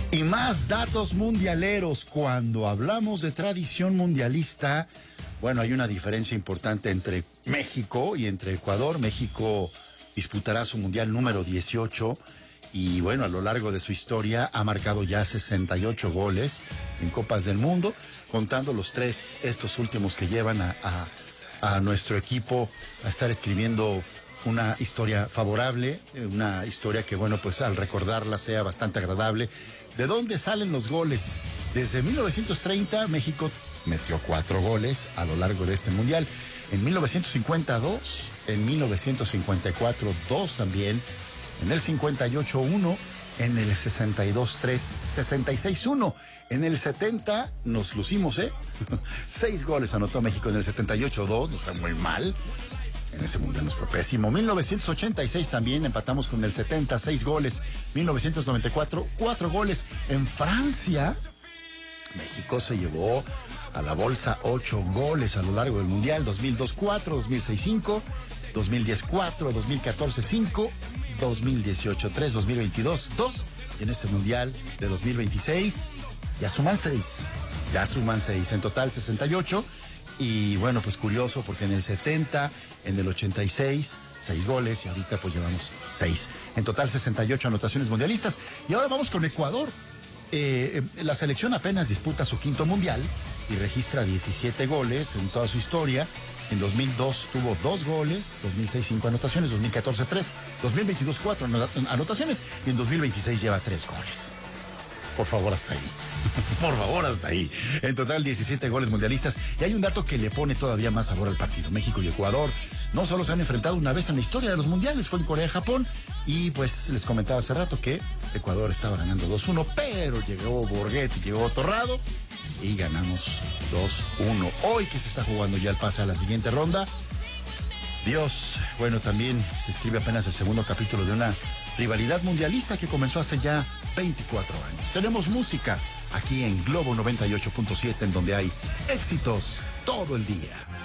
Y más datos mundialeros. Cuando hablamos de tradición mundialista, bueno, hay una diferencia importante entre México y entre Ecuador. México disputará su mundial número 18 y bueno, a lo largo de su historia ha marcado ya 68 goles en Copas del Mundo, contando los tres, estos últimos que llevan a nuestro equipo a estar escribiendo una historia favorable, una historia que, bueno, pues al recordarla sea bastante agradable. ¿De dónde salen los goles? Desde 1930, México metió 4 goles a lo largo de este mundial. En 1952, en 1954, 2 también. En el 58, 1. En el 62, 3. 66, 1. En el 70 nos lucimos, 6 goles anotó México. En el 78, 2. Nos fue muy mal. En ese mundial nos fue pésimo. 1986 también empatamos con el 70, 6 goles. 1994, 4 goles. En Francia, México se llevó a la bolsa 8 goles a lo largo del mundial. 2002, 4, 2006, 5, 2010, 4, 2014, 5, 2018, 3, 2022, 2. Y en este mundial de 2026 ya suman 6. En total 68. Y bueno, pues curioso porque en el 70, en el 86, 6 goles y ahorita pues llevamos 6. En total 68 anotaciones mundialistas. Y ahora vamos con Ecuador. La selección apenas disputa su 5º mundial y registra 17 goles en toda su historia. En 2002 tuvo 2 goles, 2006 5 anotaciones, 2014 3, 2022 4 anotaciones y en 2026 lleva 3 goles. Por favor, hasta ahí. Por favor, hasta ahí. En total, 17 goles mundialistas. Y hay un dato que le pone todavía más sabor al partido. México y Ecuador no solo se han enfrentado una vez en la historia de los mundiales, fue en Corea-Japón. Y pues les comentaba hace rato que Ecuador estaba ganando 2-1, pero llegó Borghetti, llegó Torrado y ganamos 2-1. Hoy que se está jugando ya el pase a la siguiente ronda, Dios, bueno, también se escribe apenas el segundo capítulo de una rivalidad mundialista que comenzó hace ya 24 años. Tenemos música aquí en Globo 98.7, en donde hay éxitos todo el día.